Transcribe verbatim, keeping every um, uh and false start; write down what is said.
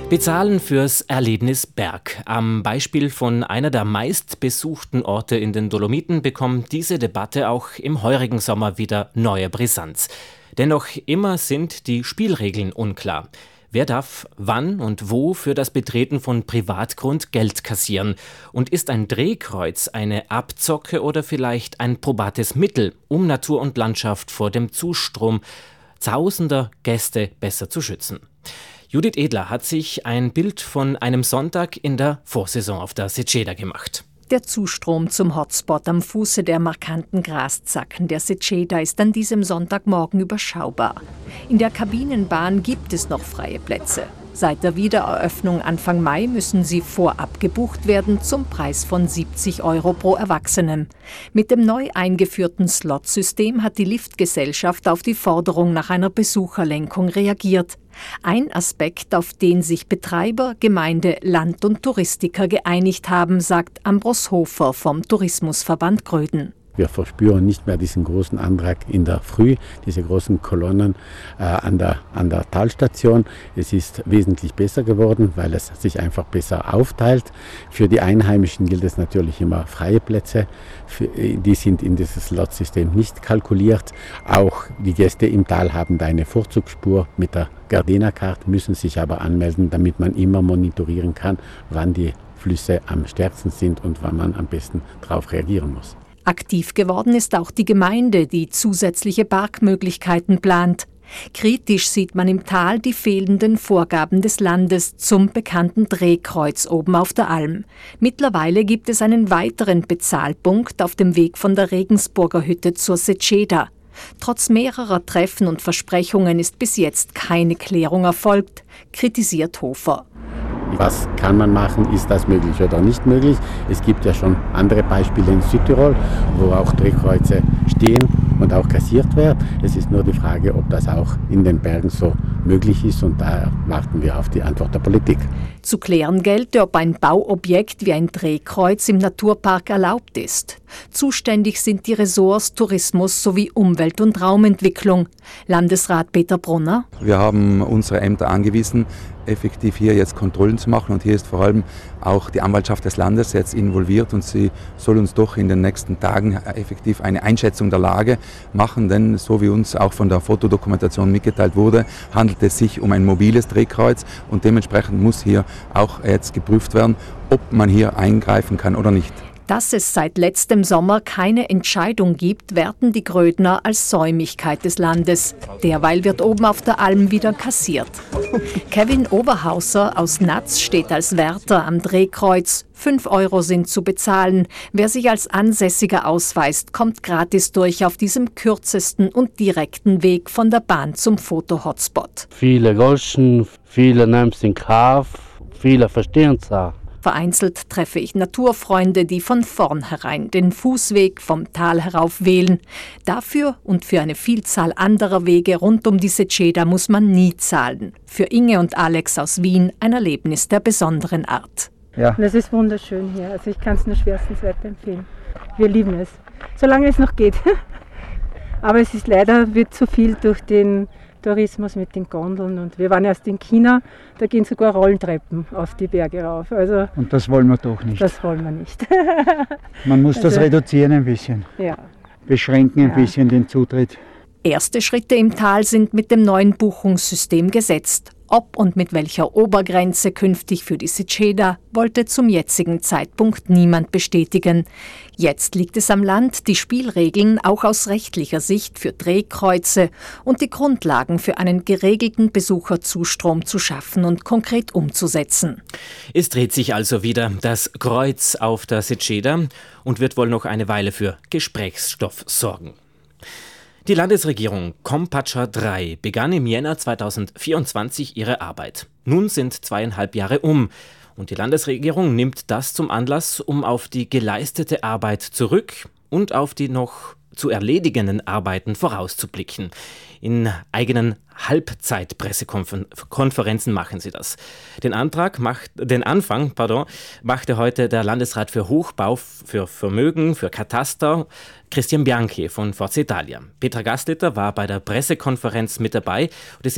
Bezahlen fürs Erlebnis Berg. Am Beispiel von einer der meistbesuchten Orte in den Dolomiten bekommt diese Debatte auch im heurigen Sommer wieder neue Brisanz. Denn noch immer sind die Spielregeln unklar. Wer darf wann und wo für das Betreten von Privatgrund Geld kassieren? Und ist ein Drehkreuz eine Abzocke oder vielleicht ein probates Mittel, um Natur und Landschaft vor dem Zustrom tausender Gäste besser zu schützen? Judith Edler hat sich ein Bild von einem Sonntag in der Vorsaison auf der Seceda gemacht. Der Zustrom zum Hotspot am Fuße der markanten Graszacken der Seceda ist an diesem Sonntagmorgen überschaubar. In der Kabinenbahn gibt es noch freie Plätze. Seit der Wiedereröffnung Anfang Mai müssen sie vorab gebucht werden zum Preis von siebzig Euro pro Erwachsenen. Mit dem neu eingeführten Slot-System hat die Liftgesellschaft auf die Forderung nach einer Besucherlenkung reagiert. Ein Aspekt, auf den sich Betreiber, Gemeinde, Land und Touristiker geeinigt haben, sagt Ambros Hofer vom Tourismusverband Gröden. Wir verspüren nicht mehr diesen großen Andrang in der Früh, diese großen Kolonnen äh, an der, an der Talstation. Es ist wesentlich besser geworden, weil es sich einfach besser aufteilt. Für die Einheimischen gilt es natürlich immer freie Plätze. Für, die sind in dieses Slot-System nicht kalkuliert. Auch die Gäste im Tal haben da eine Vorzugsspur mit der Gardena-Card, müssen sich aber anmelden, damit man immer monitorieren kann, wann die Flüsse am stärksten sind und wann man am besten darauf reagieren muss. Aktiv geworden ist auch die Gemeinde, die zusätzliche Parkmöglichkeiten plant. Kritisch sieht man im Tal die fehlenden Vorgaben des Landes zum bekannten Drehkreuz oben auf der Alm. Mittlerweile gibt es einen weiteren Bezahlpunkt auf dem Weg von der Regensburger Hütte zur Seceda. Trotz mehrerer Treffen und Versprechungen ist bis jetzt keine Klärung erfolgt, kritisiert Hofer. Was kann man machen, ist das möglich oder nicht möglich? Es gibt ja schon andere Beispiele in Südtirol, wo auch Drehkreuze stehen und auch kassiert werden. Es ist nur die Frage, ob das auch in den Bergen so möglich ist, und da warten wir auf die Antwort der Politik. Zu klären gelte, ob ein Bauobjekt wie ein Drehkreuz im Naturpark erlaubt ist. Zuständig sind die Ressorts Tourismus sowie Umwelt- und Raumentwicklung. Landesrat Peter Brunner: Wir haben unsere Ämter angewiesen, effektiv hier jetzt Kontrollen zu machen, und hier ist vor allem auch die Anwaltschaft des Landes jetzt involviert, und sie soll uns doch in den nächsten Tagen effektiv eine Einschätzung der Lage machen, denn so wie uns auch von der Fotodokumentation mitgeteilt wurde, handelt es sich um ein mobiles Drehkreuz, und dementsprechend muss hier auch jetzt geprüft werden, ob man hier eingreifen kann oder nicht. Dass es seit letztem Sommer keine Entscheidung gibt, werten die Grödner als Säumigkeit des Landes. Derweil wird oben auf der Alm wieder kassiert. Kevin Oberhauser aus Natz steht als Wärter am Drehkreuz. Fünf Euro sind zu bezahlen. Wer sich als Ansässiger ausweist, kommt gratis durch auf diesem kürzesten und direkten Weg von der Bahn zum Foto-Hotspot. Viele Goschen, viele nehmen es in Kauf, viele verstehen es auch. Vereinzelt treffe ich Naturfreunde, die von vornherein den Fußweg vom Tal herauf wählen. Dafür und für eine Vielzahl anderer Wege rund um die Seceda muss man nie zahlen. Für Inge und Alex aus Wien ein Erlebnis der besonderen Art. Ja. Das ist wunderschön hier. Also ich kann es nur schwerstens weiterempfehlen. Wir lieben es, solange es noch geht. Aber es ist leider, wird zu viel durch den Tourismus mit den Gondeln, und wir waren erst in China, da gehen sogar Rollentreppen auf die Berge rauf. Also, und das wollen wir doch nicht. Das wollen wir nicht. Man muss also, das reduzieren ein bisschen, ja. beschränken ein ja. bisschen den Zutritt. Erste Schritte im Tal sind mit dem neuen Buchungssystem gesetzt. Ob und mit welcher Obergrenze künftig für die Seceda, wollte zum jetzigen Zeitpunkt niemand bestätigen. Jetzt liegt es am Land, die Spielregeln auch aus rechtlicher Sicht für Drehkreuze und die Grundlagen für einen geregelten Besucherzustrom zu schaffen und konkret umzusetzen. Es dreht sich also wieder das Kreuz auf der Seceda und wird wohl noch eine Weile für Gesprächsstoff sorgen. Die Landesregierung Kompatscher drei begann im Jänner zweitausendvierundzwanzig ihre Arbeit. Nun sind zweieinhalb Jahre um und die Landesregierung nimmt das zum Anlass, um auf die geleistete Arbeit zurück und auf die noch zu erledigenden Arbeiten vorauszublicken. In eigenen Halbzeitpressekonferenzen machen sie das. Den Antrag macht, den Anfang, pardon, machte heute der Landesrat für Hochbau, für Vermögen, für Kataster, Christian Bianchi von Forza Italia. Petra Gastliter war bei der Pressekonferenz mit dabei und ist